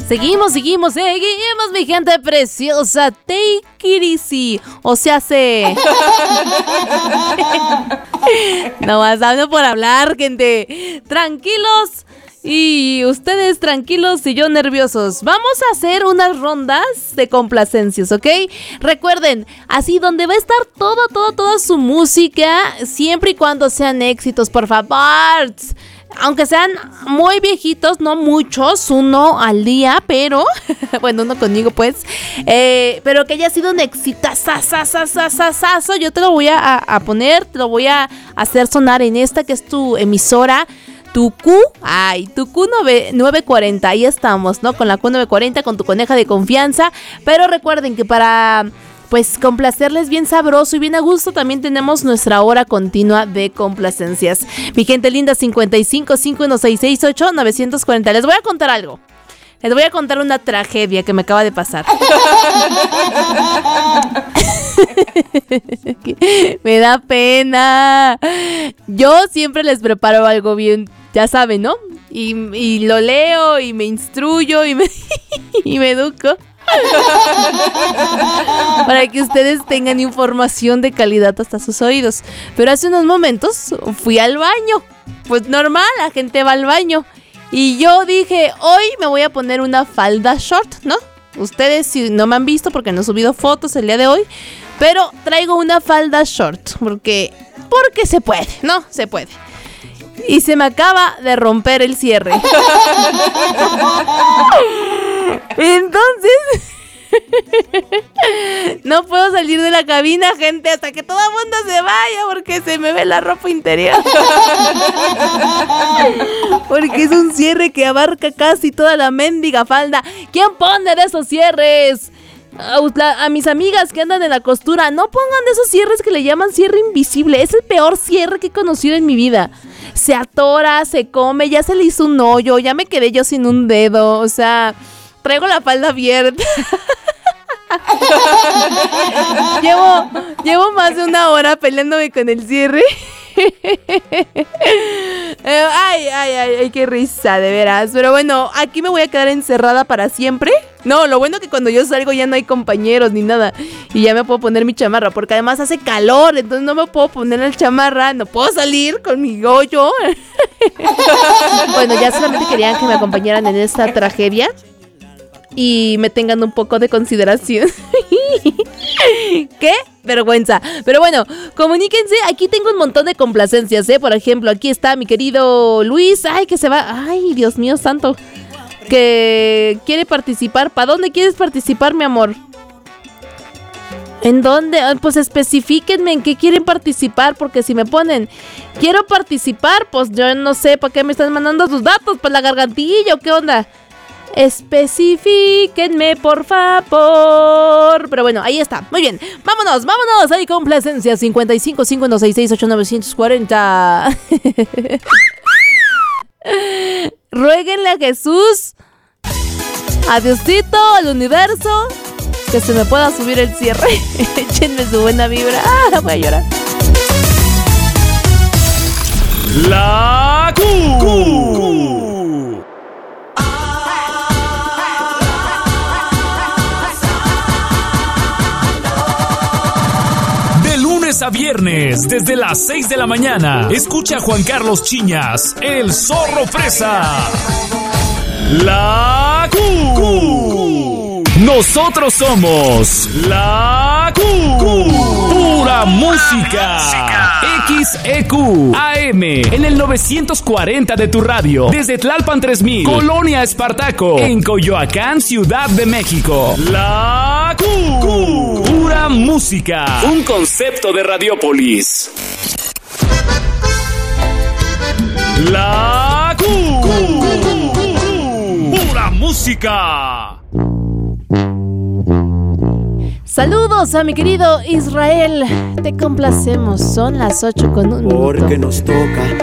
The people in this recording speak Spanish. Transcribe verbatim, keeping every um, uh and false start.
Seguimos, seguimos, seguimos, mi gente preciosa. Take it easy. O sea, se... No más hablo por hablar, gente. Tranquilos. Y ustedes tranquilos y yo nerviosos. Vamos a hacer unas rondas de complacencias, ¿ok? Recuerden, así donde va a estar toda, toda, toda su música, siempre y cuando sean éxitos, por favor. Aunque sean muy viejitos, no muchos, uno al día, pero... bueno, uno conmigo, pues. Eh, pero que haya sido un exitazazazazazazo. Yo te lo voy a, a poner, te lo voy a hacer sonar en esta que es tu emisora. Tu Q, ay, tu Q nueve cuarenta, ahí estamos, ¿no? Con la Q nueve cuarenta, con tu coneja de confianza. Pero recuerden que para, pues, complacerles bien sabroso y bien a gusto, también tenemos nuestra hora continua de complacencias. Mi gente linda, cincuenta y cinco, cincuenta y uno, seiscientos sesenta y ocho, novecientos cuarenta. Les voy a contar algo. Les voy a contar una tragedia que me acaba de pasar. Me da pena. Yo siempre les preparo algo bien, ya saben, ¿no? Y, y lo leo y me instruyo y me, y me educo. Para que ustedes tengan información de calidad hasta sus oídos. Pero hace unos momentos fui al baño. Pues normal, la gente va al baño. Y yo dije, hoy me voy a poner una falda short, ¿no? Ustedes si no me han visto porque no he subido fotos el día de hoy, pero traigo una falda short porque, porque se puede, ¿no? Se puede. Y se me acaba de romper el cierre. Entonces... no puedo salir de la cabina, gente, hasta que todo el mundo se vaya porque se me ve la ropa interior. Porque es un cierre que abarca casi toda la mendiga falda. ¿Quién pone de esos cierres? A, a mis amigas que andan en la costura, no pongan de esos cierres que le llaman cierre invisible. Es el peor cierre que he conocido en mi vida. Se atora, se come, ya se le hizo un hoyo, ya me quedé yo sin un dedo. O sea, traigo la falda abierta. llevo, llevo más de una hora peleándome con el cierre. Ay, ay, ay, ay, qué risa, de veras. Pero bueno, aquí me voy a quedar encerrada para siempre. No, lo bueno que cuando yo salgo ya no hay compañeros ni nada. Y ya me puedo poner mi chamarra, porque además hace calor, entonces no me puedo poner la chamarra. No puedo salir con mi hoyo. Bueno, ya solamente querían que me acompañaran en esta tragedia y me tengan un poco de consideración. ¡Qué vergüenza! Pero bueno, comuníquense. Aquí tengo un montón de complacencias, ¿eh? Por ejemplo, aquí está mi querido Luis. ¡Ay, que se va! ¡Ay, Dios mío santo! Que quiere participar. ¿Para dónde quieres participar, mi amor? ¿En dónde? Pues especifíquenme en qué quieren participar, porque si me ponen quiero participar, pues yo no sé para qué me están mandando sus datos, ¿para la gargantilla o qué onda? Especifíquenme, por favor. Pero bueno, ahí está. Muy bien. Vámonos, vámonos. Hay complacencia. cincuenta y cinco, cincuenta y uno, sesenta y seis, ocho, novecientos cuarenta. Ruéguenle a Jesús, a Diosito, al universo, que se me pueda subir el cierre. Échenme su buena vibra. Ah, voy a llorar. La Q. Q. A viernes, desde las seis de la mañana, escucha a Juan Carlos Chiñas, el Zorro Fresa. La Q. Q. Nosotros somos La Q. Q. Pura música. X E Q A M en el novecientos cuarenta de tu radio. Desde Tlalpan tres mil, Colonia Espartaco, en Coyoacán, Ciudad de México. La Q. Q. Pura música. Un concepto de Radiópolis. La Q. Q. Pura música. Saludos a mi querido Israel. Te complacemos. Son las ocho con un minuto. Porque nos toca